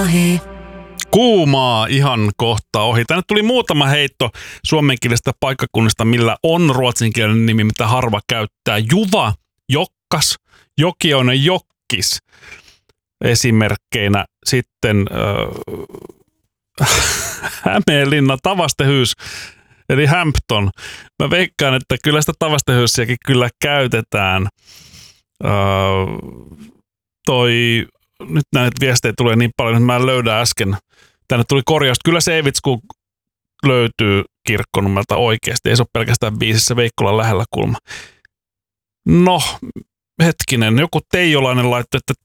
Kuumaa ihan kohta ohi. Tänne tuli muutama heitto suomenkielisestä paikkakunnista, millä on ruotsinkielinen nimi, mitä harva käyttää. Juva, Jokkas, Jokioinen, Jokkis esimerkkeinä. Sitten Hämeenlinna, Tavastehyys, eli Hampton. Mä veikkaan, että kyllä sitä Tavastehyyssiäkin kyllä käytetään. Nyt näitä viestejä tulee niin paljon, että mä en löydä äsken. Tänne tuli korjaus. Kyllä Seivitskuu löytyy Kirkkonummelta oikeasti. Ei se ole pelkästään biisissä Veikkolan lähellä kulma. No, hetkinen. Joku Teijolainen laittoi, että